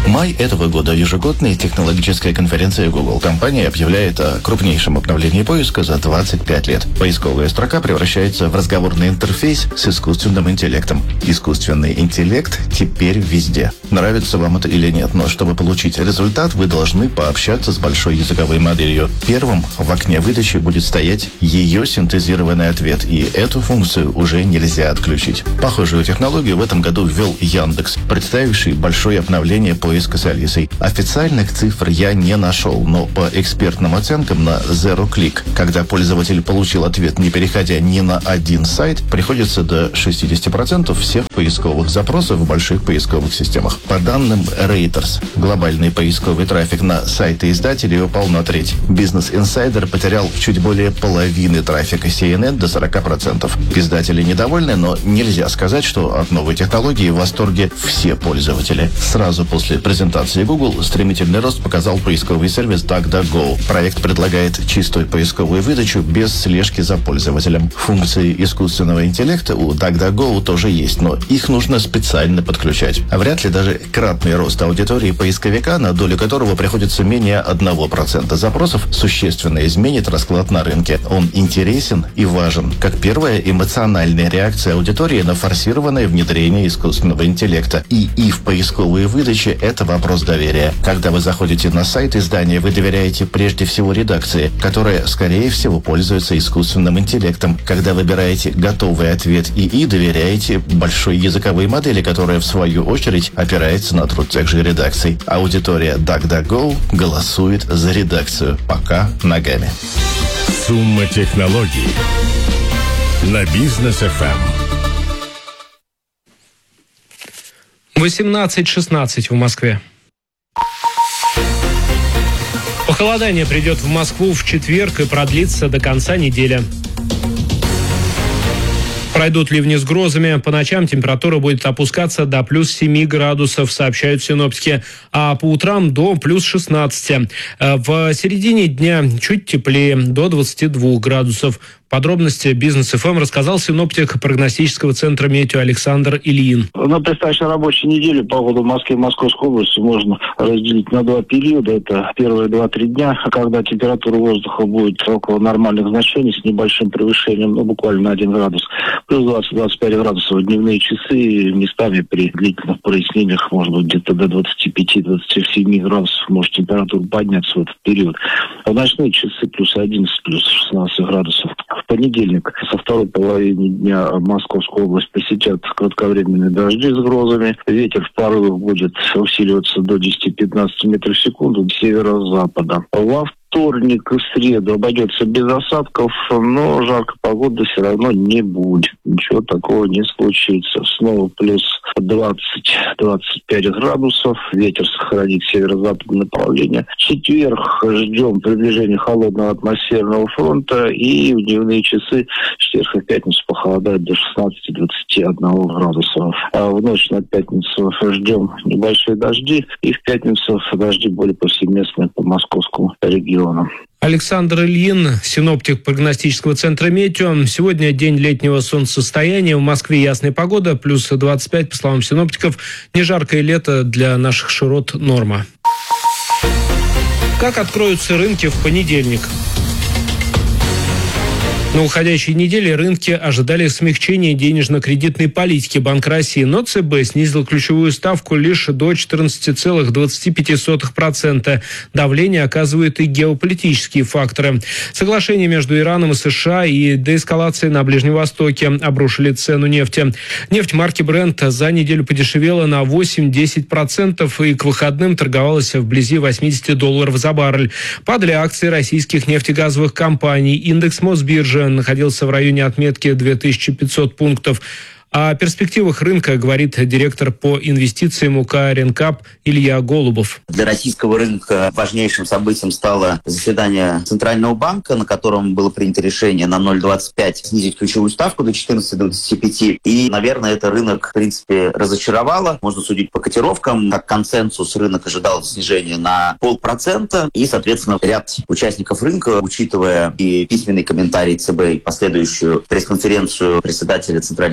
Май этого года – ежегодная технологическая конференция Google. Компания объявляет о крупнейшем обновлении поиска за 25 лет. Поисковая строка превращается в разговорный интерфейс с искусственным интеллектом. Искусственный интеллект теперь везде. Нравится вам это или нет, но чтобы получить результат, вы должны пообщаться с большой языковой моделью. Первым в окне выдачи будет стоять ее синтезированный ответ, и эту функцию уже нельзя отключить. Похожую технологию в этом году ввел Яндекс, представивший большое обновление поиска с Алисой. Официальных цифр я не нашел, но по экспертным оценкам на Zero Click, когда пользователь получил ответ, не переходя ни на один сайт, приходится до 60% всех поисковых запросов в больших поисковых системах. По данным Reuters, глобальный поисковый трафик на сайты издателей упал на треть. Business Insider потерял чуть более половины трафика, CNN до 40%. Издатели недовольны, но нельзя сказать, что от новой технологии в восторге все пользователи. Сразу после презентации Google стремительный рост показал поисковый сервис DuckDuckGo. Проект предлагает чистую поисковую выдачу без слежки за пользователем. Функции искусственного интеллекта у DuckDuckGo тоже есть, но их нужно специально подключать. Вряд ли даже кратный рост аудитории поисковика, на долю которого приходится менее 1% запросов, существенно изменит расклад на рынке. Он интересен и важен, как первая эмоциональная реакция аудитории на форсированное внедрение искусственного интеллекта. И в поисковой выдаче это вопрос доверия. Когда вы заходите на сайт издания, вы доверяете прежде всего редакции, которая, скорее всего, пользуется искусственным интеллектом. Когда выбираете готовый ответ ИИ, доверяете большой языковой модели, которая, в свою очередь, опирается на труд тех же редакций. Аудитория DuckDuckGo голосует за редакцию. Пока ногами. Сумма технологий на Бизнес FM. 18:16 в Москве. Похолодание придет в Москву в четверг и продлится до конца недели. Пройдут ливни с грозами. По ночам температура будет опускаться до плюс 7 градусов, сообщают синоптики, а по утрам до плюс 16. В середине дня чуть теплее, до 22 градусов. Подробности Бизнес ФМ рассказал синоптик прогностического центра метео Александр Ильин. На предстоящей рабочей неделе погоду в Москве и Московской области можно разделить на два периода. Это первые 2-3 дня, когда температура воздуха будет около нормальных значений с небольшим превышением, буквально на 1 градус. Плюс 20-25 градусов в дневные часы. Местами при длительных прояснениях может быть где-то до 25-27 градусов может температура подняться в этот период. А в ночные часы плюс 11, плюс 16 градусов. В понедельник со второй половины дня Московскую область посетят кратковременные дожди с грозами. Ветер в порывах будет усиливаться до 10-15 метров в секунду с северо-запада. Во вторник и в среду обойдется без осадков, но жаркой погоды все равно не будет. Ничего такого не случится. Снова плюс 20-25 градусов. Ветер сохранит северо-западное направление. В четверг ждем приближения холодного атмосферного фронта. И в дневные часы в четверг и пятницу похолодает до 16-21 градусов. А в ночь на пятницу ждем небольшие дожди. И в пятницу дожди более повсеместные по московскому региону. Александр Ильин, синоптик прогностического центра метео. Сегодня день летнего солнцестояния. В Москве ясная погода, плюс 25, по словам синоптиков. Не жаркое лето для наших широт норма. Как откроются рынки в понедельник? На уходящей неделе рынки ожидали смягчения денежно-кредитной политики Банка России, но ЦБ снизил ключевую ставку лишь до 14,25%. Давление оказывают и геополитические факторы. Соглашение между Ираном и США и деэскалация на Ближнем Востоке обрушили цену нефти. Нефть марки Brent за неделю подешевела на 8-10% и к выходным торговалась вблизи $80 за баррель. Падали акции российских нефтегазовых компаний. Индекс Мосбиржи находился в районе отметки 2500 пунктов. О перспективах рынка говорит директор по инвестициям УК «Ренкап» Илья Голубов. Для российского рынка важнейшим событием стало заседание Центрального банка, на котором было принято решение на 0,25 снизить ключевую ставку до 14,25. И, наверное, это рынок, в принципе, разочаровало. Можно судить по котировкам. Как консенсус рынок ожидал снижения на 0,5%. И, соответственно, ряд участников рынка, учитывая и письменный комментарий ЦБ, и последующую пресс-конференцию председателя Центрального банка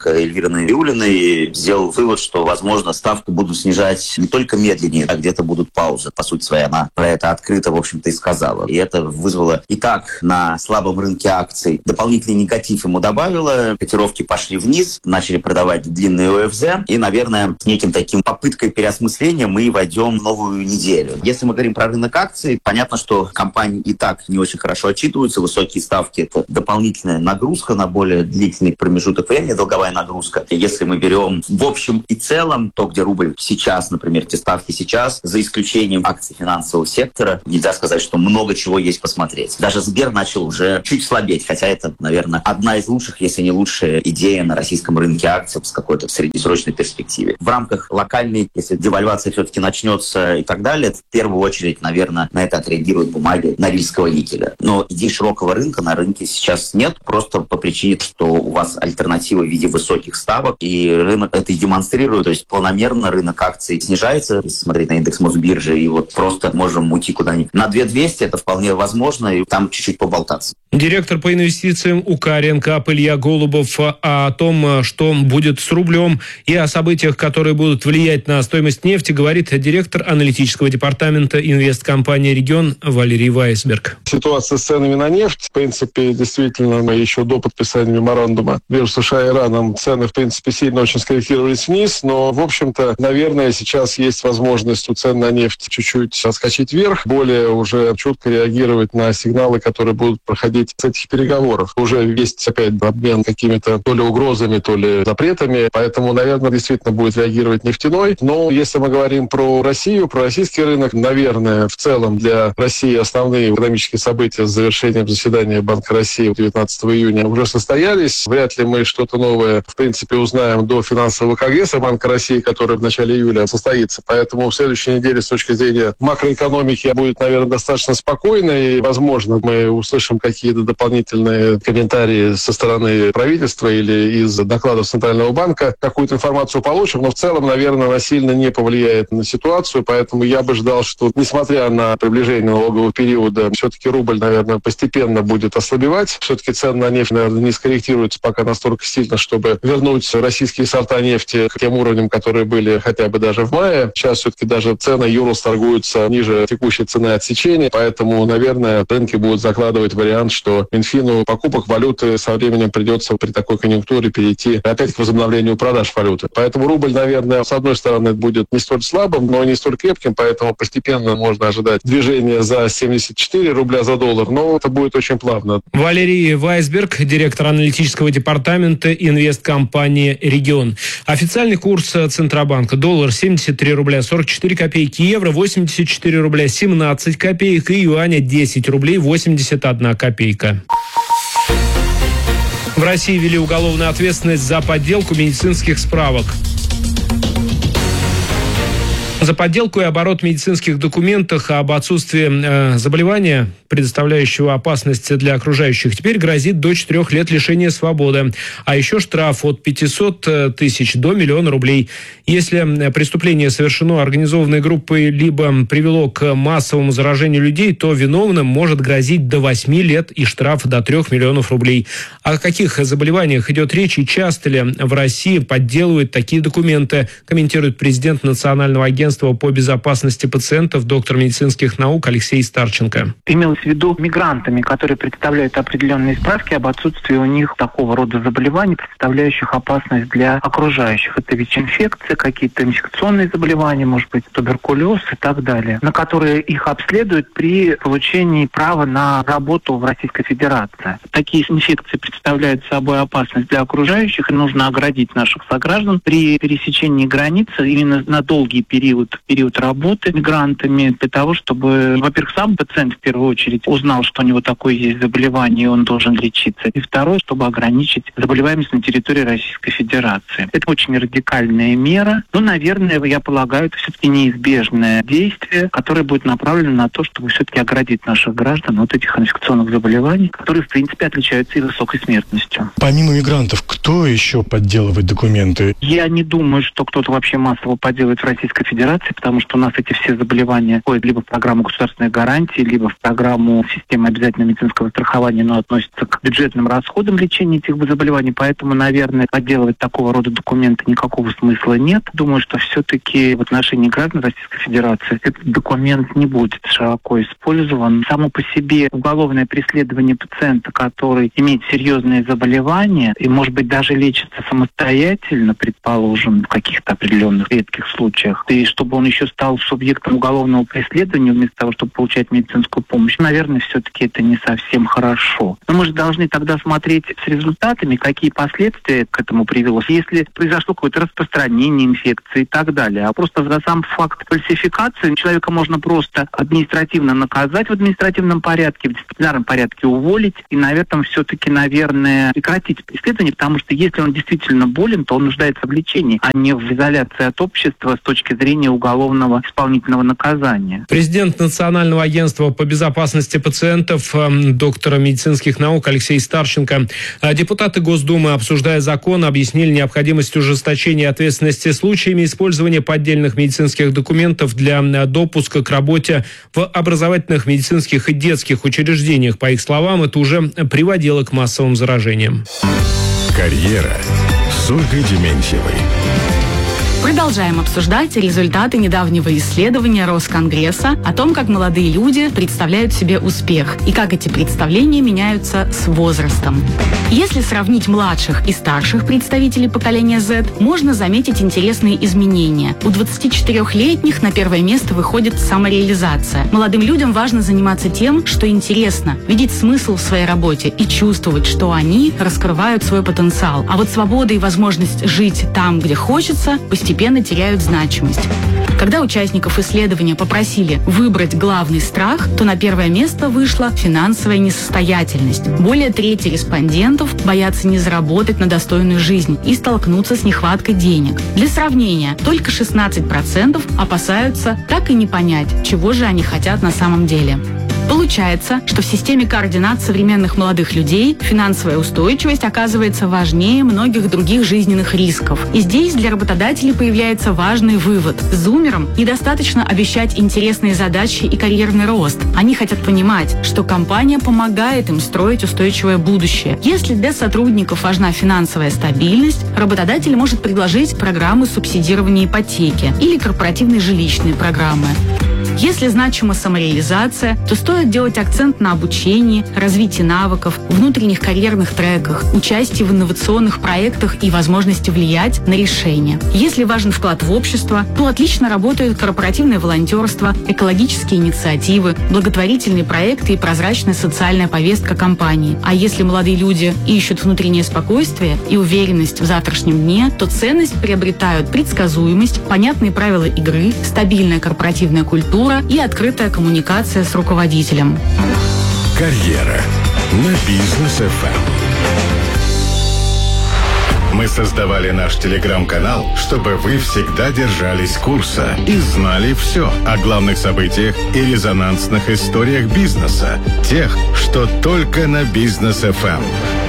Центробанка Эльвиры Набиуллиной сделал вывод, что, возможно, ставку будут снижать не только медленнее, а где-то будут паузы. По сути своей, она про это открыто, в общем-то, и сказала. И это вызвало и так на слабом рынке акций дополнительный негатив ему добавило. Котировки пошли вниз, начали продавать длинные ОФЗ. И, наверное, с неким таким попыткой переосмысления мы войдем в новую неделю. Если мы говорим про рынок акций, понятно, что компании и так не очень хорошо отчитываются. Высокие ставки – это дополнительная нагрузка на более длительный промежуток времени, долговая нагрузка. И если мы берем в общем и целом то, где рубль сейчас, например, те ставки сейчас, за исключением акций финансового сектора, нельзя сказать, что много чего есть посмотреть. Даже Сбер начал уже чуть слабеть, хотя это, наверное, одна из лучших, если не лучшая идея на российском рынке акций с какой-то среднесрочной перспективе. В рамках локальной, если девальвация все-таки начнется и так далее, в первую очередь, наверное, на это отреагируют бумаги Норильского никеля. Но идей широкого рынка на рынке сейчас нет, просто по причине, что у вас альтернатива в виде высоких ставок, и рынок это и демонстрирует, то есть планомерно рынок акций снижается, если смотреть на индекс Мосбиржи, и вот просто можем уйти куда-нибудь на 2200, это вполне возможно, и там чуть-чуть поболтаться. Директор по инвестициям УК «Ренкап» Илья Голубов о том, что будет с рублем и о событиях, которые будут влиять на стоимость нефти, говорит директор аналитического департамента инвесткомпании «Регион» Валерий Вайсберг. Ситуация с ценами на нефть, в принципе, действительно, мы еще до подписания меморандума между США и Ираном цены, в принципе, сильно очень скорректировались вниз, но, в общем-то, наверное, сейчас есть возможность у цен на нефть чуть-чуть отскочить вверх, более уже чутко реагировать на сигналы, которые будут проходить с этих переговоров. Уже есть опять обмен какими-то то ли угрозами, то ли запретами, поэтому, наверное, действительно будет реагировать нефтяной. Но если мы говорим про Россию, про российский рынок, наверное, в целом для России основные экономические события с завершением заседания Банка России 19 июня уже состоялись. Вряд ли мы что-то новое, в принципе, узнаем до финансового конгресса Банка России, который в начале июля состоится. Поэтому в следующей неделе с точки зрения макроэкономики будет, наверное, достаточно спокойно, и, возможно, мы услышим какие-то дополнительные комментарии со стороны правительства или из докладов Центрального банка, какую-то информацию получим, но в целом, наверное, она сильно не повлияет на ситуацию, поэтому я бы ждал, что, несмотря на приближение налогового периода, все-таки рубль, наверное, постепенно будет ослабевать. Все-таки цены на нефть, наверное, не скорректируются пока настолько сильно, чтобы вернуть российские сорта нефти к тем уровням, которые были хотя бы даже в мае. Сейчас все-таки даже цены Юрус торгуются ниже текущей цены отсечения, поэтому, наверное, рынки будут закладывать вариант, что Минфину покупок валюты со временем придется при такой конъюнктуре перейти опять к возобновлению продаж валюты. Поэтому рубль, наверное, с одной стороны, будет не столь слабым, но не столь крепким, поэтому постепенно можно ожидать движения за 74 рубля за доллар, но это будет очень плавно. Валерий Вайсберг, директор аналитического департамента инвесткомпании «Регион». Официальный курс Центробанка: доллар 73 рубля 44 копейки, евро 84 рубля 17 копеек и юаня 10 рублей 81 копейка. В России ввели уголовную ответственность за подделку медицинских справок. За подделку и оборот медицинских документов об отсутствии заболевания, предоставляющего опасность для окружающих, теперь грозит до 4 лет лишения свободы. А еще штраф от 500 тысяч до 1 000 000 рублей. Если преступление совершено организованной группой либо привело к массовому заражению людей, то виновным может грозить до 8 лет и штраф до 3 миллионов рублей. О каких заболеваниях идет речь и часто ли в России подделывают такие документы, комментирует президент Национального агентства по безопасности пациентов, доктор медицинских наук Алексей Старченко. Имелось в виду мигрантами, которые представляют определенные справки об отсутствии у них такого рода заболеваний, представляющих опасность для окружающих. Это ВИЧ-инфекции, какие-то инфекционные заболевания, может быть, туберкулез и так далее, на которые их обследуют при получении права на работу в Российской Федерации. Такие инфекции представляют собой опасность для окружающих, и нужно оградить наших сограждан при пересечении границы именно на долгий период работы мигрантами, для того, чтобы, во-первых, сам пациент в первую очередь узнал, что у него такое есть заболевание, и он должен лечиться. И второе, чтобы ограничить заболеваемость на территории Российской Федерации. Это очень радикальная мера, но, наверное, я полагаю, это все-таки неизбежное действие, которое будет направлено на то, чтобы все-таки оградить наших граждан от этих инфекционных заболеваний, которые, в принципе, отличаются и высокой смертностью. Помимо мигрантов, кто еще подделывает документы? Я не думаю, что кто-то вообще массово подделывает в Российской Федерации. Федерации, потому что у нас эти все заболевания входят либо в программу государственной гарантии, либо в программу системы обязательного медицинского страхования, но относятся к бюджетным расходам лечения этих заболеваний. Поэтому, наверное, подделывать такого рода документы никакого смысла нет. Думаю, что все-таки в отношении граждан Российской Федерации этот документ не будет широко использован. Само по себе уголовное преследование пациента, который имеет серьезные заболевания и, может быть, даже лечится самостоятельно, предположим, в каких-то определенных редких случаях, и чтобы он еще стал субъектом уголовного преследования вместо того, чтобы получать медицинскую помощь, наверное, все-таки это не совсем хорошо. Но мы же должны тогда смотреть с результатами, какие последствия к этому привело. Если произошло какое-то распространение инфекции и так далее, а просто за сам факт фальсификации человека можно просто административно наказать в административном порядке, в дисциплинарном порядке уволить и на этом все-таки, наверное, прекратить преследование, потому что если он действительно болен, то он нуждается в лечении, а не в изоляции от общества с точки зрения уголовного исполнительного наказания. Президент Национального агентства по безопасности пациентов, доктора медицинских наук Алексей Старченко. Депутаты Госдумы, обсуждая закон, объяснили необходимость ужесточения ответственности случаями использования поддельных медицинских документов для допуска к работе в образовательных, медицинских и детских учреждениях. По их словам, это уже приводило к массовым заражениям. Карьера с Ольгой Дементьевой. Продолжаем обсуждать результаты недавнего исследования Росконгресса о том, как молодые люди представляют себе успех и как эти представления меняются с возрастом. Если сравнить младших и старших представителей поколения Z, можно заметить интересные изменения. У 24-летних на первое место выходит самореализация. Молодым людям важно заниматься тем, что интересно, видеть смысл в своей работе и чувствовать, что они раскрывают свой потенциал. А вот свобода и возможность жить там, где хочется, постепенно теряют значимость. Когда участников исследования попросили выбрать главный страх, то на первое место вышла финансовая несостоятельность. Более трети респондентов боятся не заработать на достойную жизнь и столкнуться с нехваткой денег. Для сравнения, только 16% опасаются так и не понять, чего же они хотят на самом деле. Получается, что в системе координат современных молодых людей финансовая устойчивость оказывается важнее многих других жизненных рисков. И здесь для работодателей появляется важный вывод. Зумерам недостаточно обещать интересные задачи и карьерный рост. Они хотят понимать, что компания помогает им строить устойчивое будущее. Если для сотрудников важна финансовая стабильность, работодатель может предложить программы субсидирования ипотеки или корпоративные жилищные программы. Если значима самореализация, то стоит делать акцент на обучении, развитии навыков, внутренних карьерных треках, участии в инновационных проектах и возможности влиять на решения. Если важен вклад в общество, то отлично работают корпоративное волонтерство, экологические инициативы, благотворительные проекты и прозрачная социальная повестка компании. А если молодые люди ищут внутреннее спокойствие и уверенность в завтрашнем дне, то ценность приобретают предсказуемость, понятные правила игры, стабильная корпоративная культура и открытая коммуникация с руководителем. Карьера на Бизнес ФМ. Мы создавали наш телеграм-канал, чтобы вы всегда держались курса и знали все о главных событиях и резонансных историях бизнеса, тех, что только на Бизнес ФМ.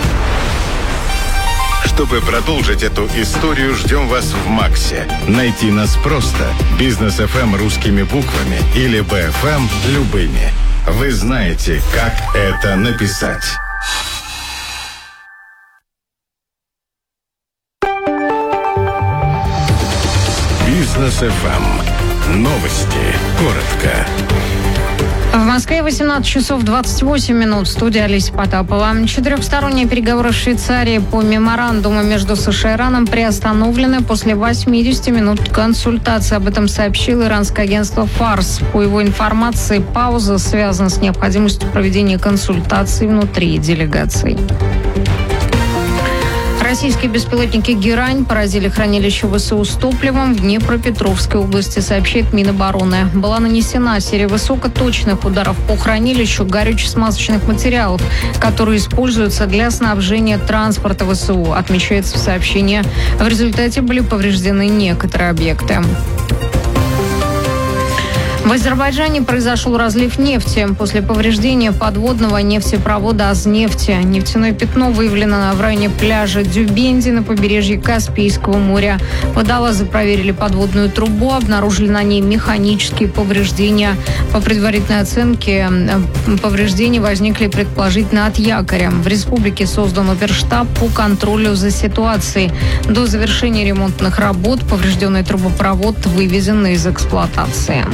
Чтобы продолжить эту историю, ждем вас в Максе. Найти нас просто. Бизнес ФМ русскими буквами или БФМ любыми. Вы знаете, как это написать. Бизнес ФМ. Новости. Коротко. В Москве 18 часов 28 минут. Студия Олеся Потапова. Четырехсторонние переговоры в Швейцарии по меморандуму между США и Ираном приостановлены после 80 минут консультации. Об этом сообщило иранское агентство «Фарс». По его информации, пауза связана с необходимостью проведения консультаций внутри делегаций. Российские беспилотники «Герань» поразили хранилище ВСУ с топливом в Днепропетровской области, сообщает Минобороны. Была нанесена серия высокоточных ударов по хранилищу горюче-смазочных материалов, которые используются для снабжения транспорта ВСУ, отмечается в сообщении. В результате были повреждены некоторые объекты. В Азербайджане произошел разлив нефти после повреждения подводного нефтепровода «Азнефти». Нефтяное пятно выявлено в районе пляжа Дюбенди на побережье Каспийского моря. Водолазы проверили подводную трубу, обнаружили на ней механические повреждения. По предварительной оценке, повреждения возникли предположительно от якоря. В республике создан оперштаб по контролю за ситуацией. До завершения ремонтных работ поврежденный трубопровод вывезен из эксплуатации.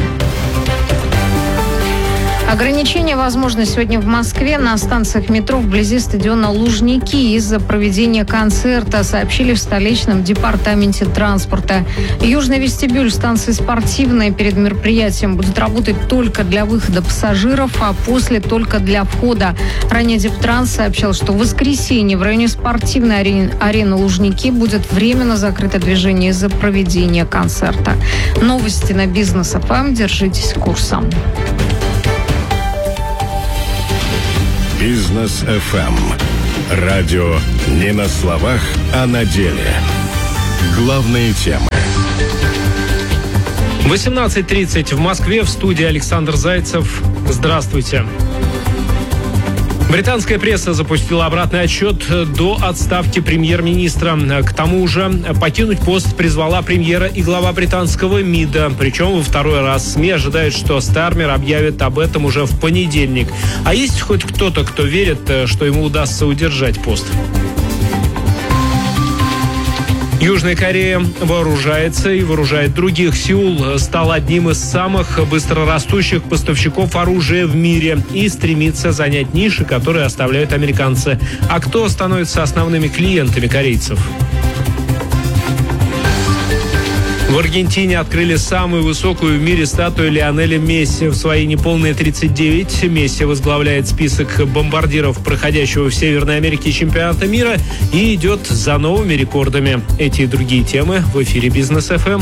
Ограничения возможны сегодня в Москве на станциях метро вблизи стадиона Лужники из-за проведения концерта, сообщили в столичном департаменте транспорта. Южный вестибюль станции «Спортивная» перед мероприятием будет работать только для выхода пассажиров, а после только для входа. Ранее Дептранс сообщал, что в воскресенье в районе спортивной арены Лужники будет временно закрыто движение из-за проведения концерта. Новости на Бизнес ФМ. Держитесь курса. Бизнес ФМ. Радио не на словах, а на деле. Главные темы. 18:30 в Москве. В студии Александр Зайцев. Здравствуйте. Британская пресса запустила обратный отчет до отставки премьер-министра. К тому же покинуть пост призвала премьера и глава британского МИДа. Причем во второй раз. СМИ ожидают, что Стармер объявит об этом уже в понедельник. А есть хоть кто-то, кто верит, что ему удастся удержать пост? Южная Корея вооружается и вооружает других. Сеул стал одним из самых быстрорастущих поставщиков оружия в мире и стремится занять ниши, которые оставляют американцы. А кто становится основными клиентами корейцев? В Аргентине открыли самую высокую в мире статую Лионеля Месси. В свои неполные 39 Месси возглавляет список бомбардиров, проходящего в Северной Америке чемпионата мира, и идет за новыми рекордами. Эти и другие темы в эфире Бизнес ФМ.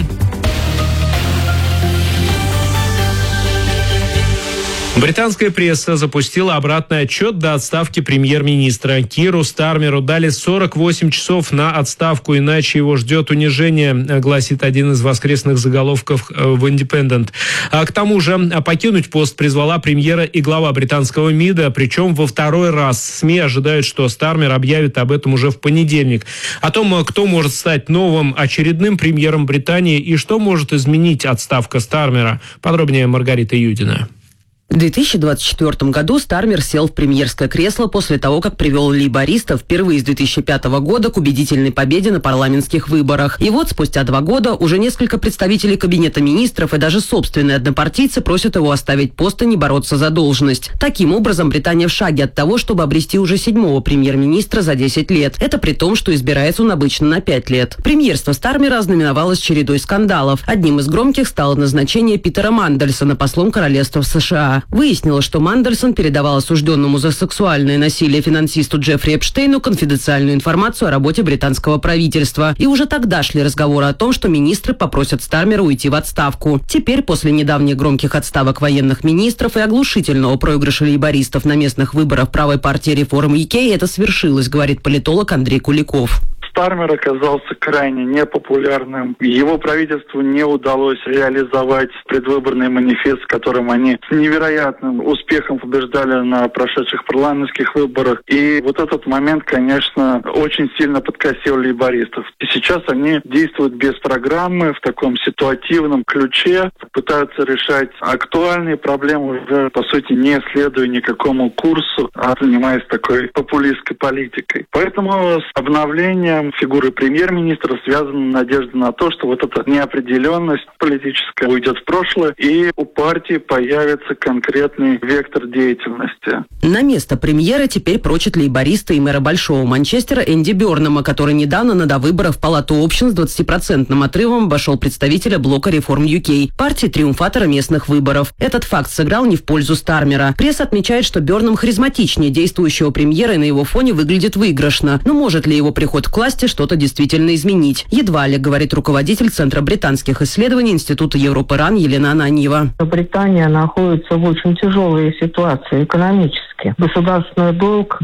Британская пресса запустила обратный отчет до отставки премьер-министра. Киру Стармеру дали 48 часов на отставку, иначе его ждет унижение, гласит один из воскресных заголовков в «Индепендент». А к тому же покинуть пост призвала премьера и глава британского МИДа, причем во второй раз. СМИ ожидают, что Стармер объявит об этом уже в понедельник. О том, кто может стать новым очередным премьером Британии и что может изменить отставка Стармера, подробнее Маргарита Юдина. В 2024 году Стармер сел в премьерское кресло после того, как привел лейбористов впервые с 2005 года к убедительной победе на парламентских выборах. И вот спустя 2 года уже несколько представителей кабинета министров и даже собственные однопартийцы просят его оставить пост и не бороться за должность. Таким образом, Британия в шаге от того, чтобы обрести уже 7-го премьер-министра за 10 лет. Это при том, что избирается он обычно на 5 лет. Премьерство Стармера ознаменовалось чередой скандалов. Одним из громких стало назначение Питера Мандельсона послом Королевства в США. Выяснилось, что Мандельсон передавал осужденному за сексуальное насилие финансисту Джеффри Эпштейну конфиденциальную информацию о работе британского правительства. И уже тогда шли разговоры о том, что министры попросят Стармера уйти в отставку. Теперь, после недавних громких отставок военных министров и оглушительного проигрыша лейбористов на местных выборах правой партии Reform UK, это свершилось, говорит политолог Андрей Куликов. Стармер оказался крайне непопулярным. Его правительству не удалось реализовать предвыборный манифест, с которым они с невероятным успехом побеждали на прошедших парламентских выборах. И вот этот момент, конечно, очень сильно подкосил лейбористов. И сейчас они действуют без программы, в таком ситуативном ключе, пытаются решать актуальные проблемы, уже, по сути, не следуя никакому курсу, а занимаясь такой популистской политикой. Поэтому с обновлением фигуры премьер-министра связана надежда на то, что вот эта неопределенность политическая уйдет в прошлое, и у партии появится конкретный вектор деятельности. На место премьера теперь прочат лейбориста и мэра Большого Манчестера Энди Бёрнама, который недавно на довыборах в Палату общин с 20% отрывом обошел представителя блока Reform UK, партии триумфатора местных выборов. Этот факт сыграл не в пользу Стармера. Пресса отмечает, что Бёрнам харизматичнее действующего премьера и на его фоне выглядит выигрышно. Но может ли его приход к власти что-то действительно изменить? Едва ли, говорит руководитель Центра британских исследований Института Европы РАН Елена Ананьева. Британия находится в очень тяжелой ситуации экономически. Государственный долг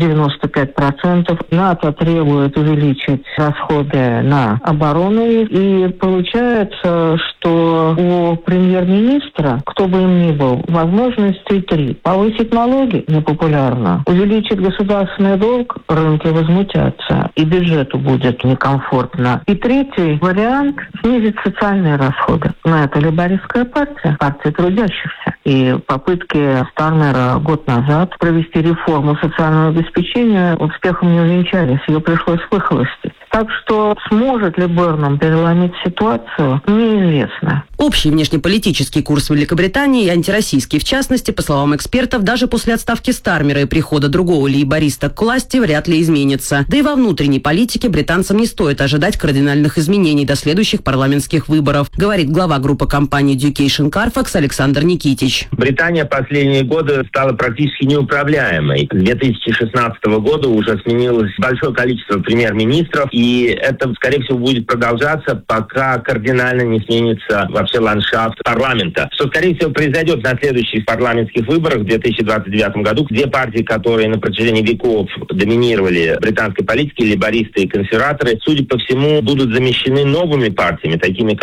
95%. НАТО требует увеличить расходы на оборону. И получается, что у премьер-министра, кто бы им ни был, возможности три. Повысить налоги непопулярно, увеличить государственный долг, рынки возмутятся, и бюджету будет некомфортно. И третий вариант – снизить социальные расходы. Но это лейбористская партия, партия трудящихся. И попытки Стармера год назад провести реформу социального обеспечения успехом не увенчались, ее пришлось выхолостить. Так что сможет ли Бернам переломить ситуацию, неизвестно. Общий внешнеполитический курс Великобритании, и антироссийский в частности, по словам экспертов, даже после отставки Стармера и прихода другого лейбориста к власти вряд ли изменится. Да и во внутренней политике британцам не стоит ожидать кардинальных изменений до следующих парламентских выборов, говорит глава группы компании Education Carfax Александр Никитич. Британия последние годы стала практически неуправляемой. С 2016 года уже сменилось большое количество премьер-министров, и это, скорее всего, будет продолжаться, пока кардинально не сменится вообще ландшафт парламента. Что, скорее всего, произойдет на следующих парламентских выборах в 2029 году. Две партии, которые на протяжении веков доминировали британской политике, лейбористы и консерваторы, судя по всему, будут замещены новыми партиями, такими